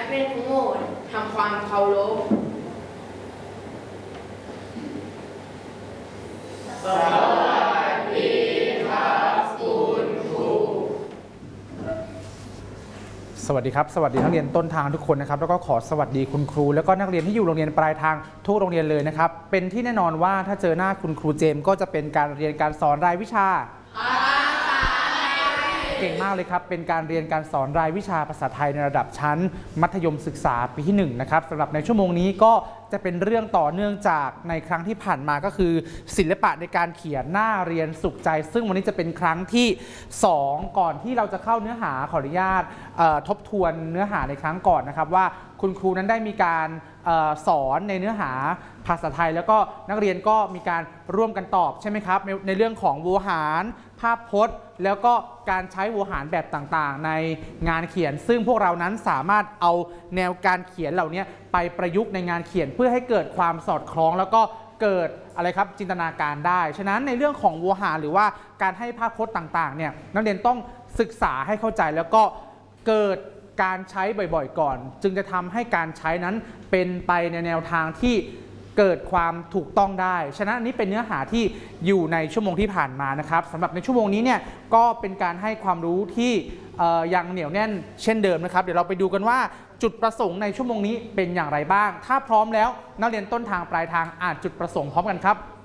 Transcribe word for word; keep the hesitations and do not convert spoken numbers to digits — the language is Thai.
เรียนทั้งหมดทำความเคารพสวัสดีครับคุณครูสวัสดีครับสวัสดีนักเรียนต้นทางทุกคนนะครับแล้วก็ขอสวัสดีคุณครูแล้วก็นักเรียนที่อยู่โรงเรียนปลายทางทุกโรงเรียนเลยนะครับเป็นที่แน่นอนว่าถ้าเจอหน้าคุณครูเจมส์ก็จะเป็นการเรียนการสอนรายวิชาเก่งมากเลยครับเป็นการเรียนการสอนรายวิชาภาษาไทยในระดับชั้นมัธยมศึกษาปีที่หนึ่งนะครับสำหรับในชั่วโมงนี้ก็จะเป็นเรื่องต่อเนื่องจากในครั้งที่ผ่านมาก็คือศิลปะในการเขียนหน้าเรียนสุขใจซึ่งวันนี้จะเป็นครั้งที่สองก่อนที่เราจะเข้าเนื้อหาขออนุญาตทบทวนเนื้อหาในครั้งก่อนนะครับว่าคุณครูนั้นได้มีการสอนในเนื้อหาภาษาไทยแล้วก็นักเรียนก็มีการร่วมกันตอบใช่ไหมครับในในเรื่องของโวหารภาพพจน์แล้วก็การใช้โวหารแบบต่างๆในงานเขียนซึ่งพวกเรานั้นสามารถเอาแนวการเขียนเหล่านี้ไปประยุกต์ในงานเขียนเพื่อให้เกิดความสอดคล้องแล้วก็เกิดอะไรครับจินตนาการได้ฉะนั้นในเรื่องของโวหารหรือว่าการให้ภาพพจน์ต่างๆเนี่ยนักเรียนต้องศึกษาให้เข้าใจแล้วก็เกิดการใช้บ่อยๆก่อนจึงจะทำให้การใช้นั้นเป็นไปในแนวทางที่เกิดความถูกต้องได้ฉะนั้นอันนี้เป็นเนื้อหาที่อยู่ในชั่วโมงที่ผ่านมานะครับสำหรับในชั่วโมงนี้เนี่ยก็เป็นการให้ความรู้ที่ยังเหนียวแน่นเช่นเดิมนะครับเดี๋ยวเราไปดูกันว่าจุดประสงค์ในชั่วโมงนี้เป็นอย่างไรบ้างถ้าพร้อมแล้วนักเรียนต้นทางปลายทางอ่านจุดประสงค์พร้อมกันครับ